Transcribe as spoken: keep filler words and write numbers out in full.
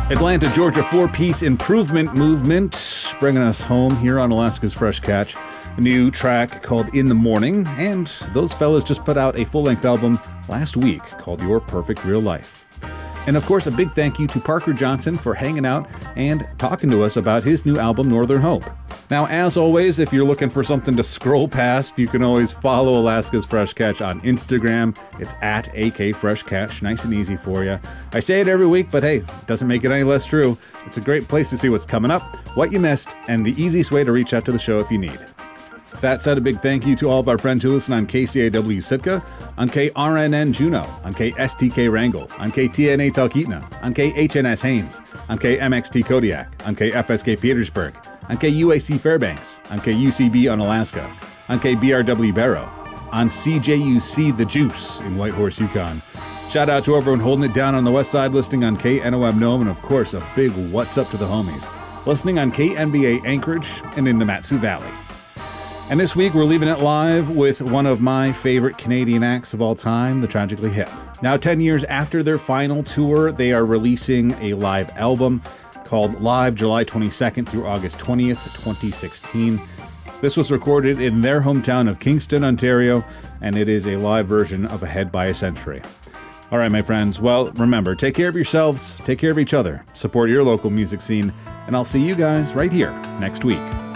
Atlanta, Georgia four-piece improvement movement, bringing us home here on Alaska's Fresh Catch. A new track called In the Morning, and those fellas just put out a full-length album last week called Your Perfect Real Life. And of course, a big thank you to Parker Johnson for hanging out and talking to us about his new album, Northern Hope. Now, as always, if you're looking for something to scroll past, you can always follow Alaska's Fresh Catch on Instagram. It's at A K Fresh Catch. Nice and easy for you. I say it every week, but hey, it doesn't make it any less true. It's a great place to see what's coming up, what you missed, and the easiest way to reach out to the show if you need. That said, a big thank you to all of our friends who listen on K C A W Sitka, on K R N N Juneau, on K S T K Wrangell, on K T N A Talkeetna, on K H N S Haines, on K M X T Kodiak, on K F S K Petersburg, on K U A C Fairbanks, on K U C B on Alaska, on K B R W Barrow, on C J U C The Juice in Whitehorse, Yukon. Shout out to everyone holding it down on the west side, listening on K N O M Nome, and of course, a big what's up to the homies, listening on K N B A Anchorage and in the Mat-Su Valley. And this week, we're leaving it live with one of my favorite Canadian acts of all time, the Tragically Hip. Now, ten years after their final tour, they are releasing a live album called Live July twenty-second through August twentieth, twenty sixteen. This was recorded in their hometown of Kingston, Ontario, and it is a live version of Ahead by a Century. All right, my friends. Well, remember, take care of yourselves, take care of each other, support your local music scene, and I'll see you guys right here next week.